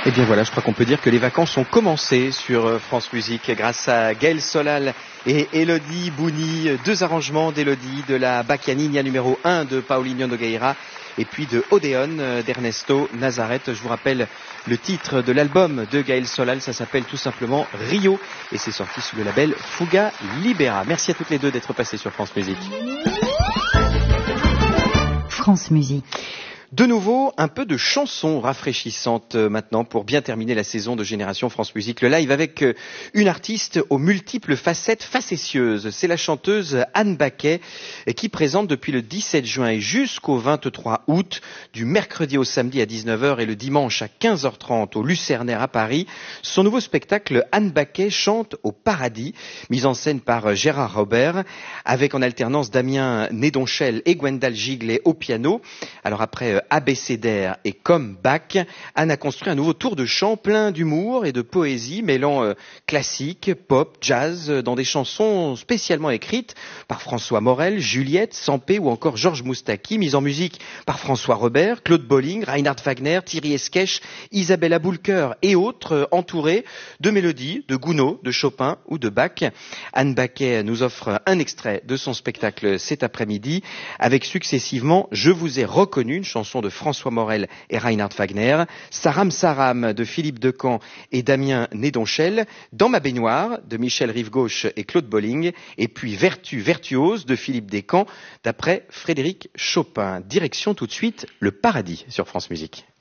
Et bien voilà, je crois qu'on peut dire que les vacances ont commencé sur France Musique grâce à Gaël Solal et Elodie Bouni, deux arrangements d'Elodie, de la Bacchianina numéro 1 de Paulinho Nogueira et puis de Odeon d'Ernesto Nazareth. Je vous rappelle le titre de l'album de Gaël Solal, ça s'appelle tout simplement Rio et c'est sorti sous le label Fuga Libera. Merci à toutes les deux d'être passées sur France Musique. France Musique. De nouveau, un peu de chansons rafraîchissantes maintenant pour bien terminer la saison de Génération France Musique. Le live avec une artiste aux multiples facettes facétieuses. C'est la chanteuse Anne Baquet qui présente depuis le 17 juin et jusqu'au 23 août, du mercredi au samedi à 19h et le dimanche à 15h30 au Lucernaire à Paris, son nouveau spectacle Anne Baquet chante au paradis, mise en scène par Gérard Robert, avec en alternance Damien Nédonchel et Gwendal Giglet au piano. Alors après abécédaire et comme Bach, Anne a construit un nouveau tour de chant plein d'humour et de poésie, mêlant classique, pop, jazz, dans des chansons spécialement écrites par François Morel, Juliette, Sampé ou encore Georges Moustaki, mise en musique par François Robert, Claude Bolling, Reinhard Wagner, Thierry Esquèche, Isabelle Aboulker et autres, entourés de mélodies de Gounod, de Chopin ou de Bach. Anne Baquet nous offre un extrait de son spectacle cet après-midi, avec successivement Je vous ai reconnu, une chanson de François Morel et Reinhard Wagner, Saram Saram de Philippe Decamp et Damien Nédonchel, Dans ma baignoire de Michel Rive-Gauche et Claude Bolling, et puis Vertu virtuose de Philippe Descamps d'après Frédéric Chopin. Direction tout de suite le paradis sur France Musique.